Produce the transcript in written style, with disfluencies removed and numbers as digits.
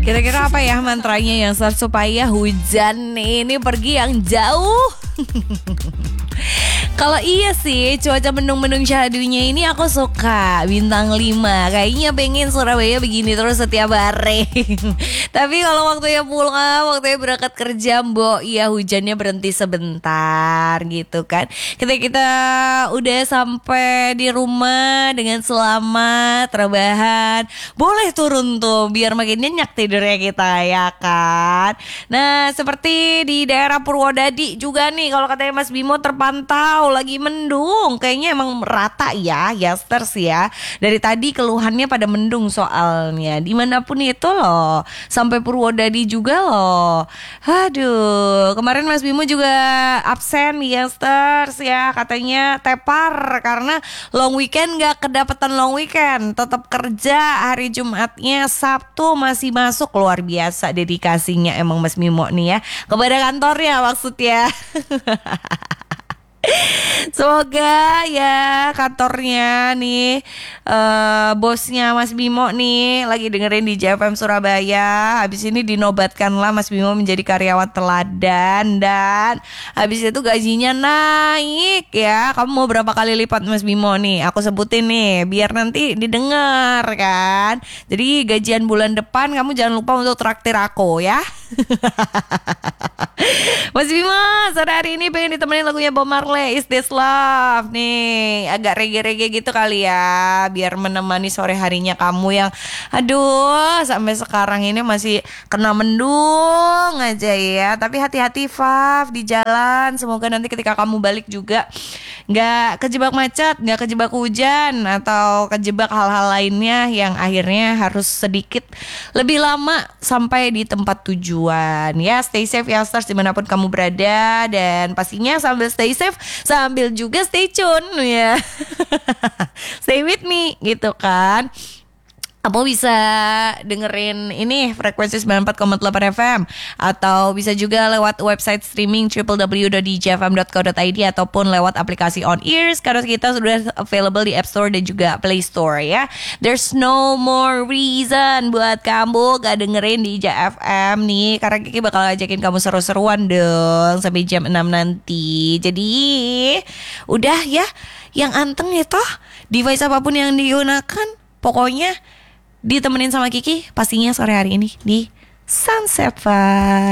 Kira-kira apa ya mantranya yang supaya hujan ini pergi yang jauh? Kalau iya sih, cuaca mendung-mendung syadunya ini aku suka. Bintang 5. Kayaknya pengen Surabaya begini terus setiap hari. Tapi kalau waktunya pulang, waktunya berangkat kerja, Mbok, ya hujannya berhenti sebentar gitu kan. Kita udah sampai di rumah dengan selamat, rebahan, boleh turun tuh biar makin nyenyak tidurnya kita ya kan. Nah, seperti di daerah Purwodadi juga nih, kalau katanya Mas Bimo terpantau lagi mendung. Kayaknya emang rata ya, Yasters ya. Dari tadi keluhannya pada mendung soalnya. Dimanapun itu loh, sampai Purwodadi juga loh. Aduh, kemarin Mas Bimo juga absen Yasters ya. Katanya tepar karena long weekend gak kedapetan long weekend. Tetap kerja hari Jumatnya, Sabtu masih masuk. Luar biasa dedikasinya emang Mas Bimo nih ya. Kepada kantornya maksudnya. Semoga ya kantornya nih bosnya Mas Bimo nih lagi dengerin di JFM Surabaya. Habis ini dinobatkanlah Mas Bimo menjadi karyawan teladan. Dan habis itu gajinya naik ya. Kamu mau berapa kali lipat Mas Bimo nih? Aku sebutin nih biar nanti didengar kan. Jadi gajian bulan depan kamu jangan lupa untuk traktir aku ya. Mas Bimo, sore hari ini pengen ditemenin lagunya Bob Marley, Is This Love nih. Agak reggae-reggae gitu kali ya, biar menemani sore harinya kamu yang aduh sampai sekarang ini masih kena mendung aja ya. Tapi hati-hati Faf di jalan. Semoga nanti ketika kamu balik juga gak kejebak macet, gak kejebak hujan, atau kejebak hal-hal lainnya yang akhirnya harus sedikit lebih lama sampai di tempat tujuan. Ya, stay safe ya stars dimanapun kamu berada. Dan pastinya sambil stay safe, sambil juga stay tune ya. Stay with me gitu kan. Kamu bisa dengerin ini frekuensi 94,8 FM, atau bisa juga lewat website streaming www.djfm.co.id ataupun lewat aplikasi On Ears karena kita sudah available di App Store dan juga Play Store ya. There's no more reason buat kamu gak dengerin di JFM nih, karena Kiki bakal ajakin kamu seru-seruan dong sampai jam 6 nanti. Jadi udah ya, yang anteng ya toh, device apapun yang digunakan, pokoknya ditemenin sama Kiki pastinya sore hari ini di Sunset Vibe.